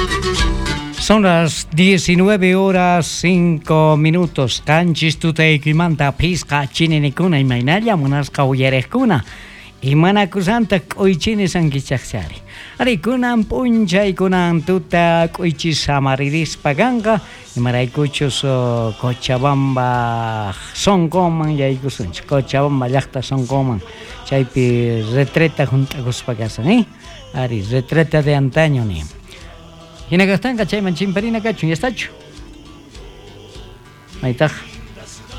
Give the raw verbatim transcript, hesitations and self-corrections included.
Son las diecinueve horas cinco minutos. Kanchis tuteykimanta pisqa chininikuna imaynalla munasqa uyarikuna. Imana kusanta k'uychini sankichaqchari. Ari kunan p'unchay kunan tuta k'uychis samaririspa kanqa imaraykuchus uh, Cochabamba Soncoman yaykusunchik. Cochabamba llaqta Soncoman chaypi retreta juntakuspa kasan, ¿eh? Ari retreta de antaño ni. Hinagastan kachayman chimparina kachun yastachu. Maytaj.